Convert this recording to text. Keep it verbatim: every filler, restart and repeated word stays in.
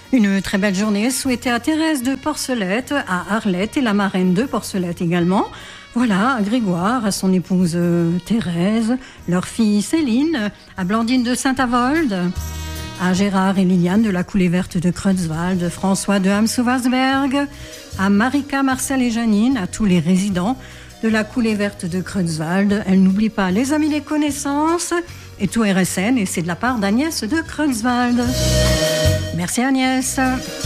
Une très belle journée souhaitée à Thérèse de Porcelette, à Arlette et la marraine de Porcelette également. Voilà, à Grégoire, à son épouse euh, Thérèse, leur fille Céline, à Blandine de Saint-Avold, à Gérard et Liliane de la Coulée Verte de Creutzwald, François de Hamsouversberg, à Marika, Marcel et Janine, à tous les résidents de la Coulée Verte de Creutzwald. Elle n'oublie pas les amis, les connaissances et tout R S N, et c'est de la part d'Agnès de Creutzwald. Merci Agnès.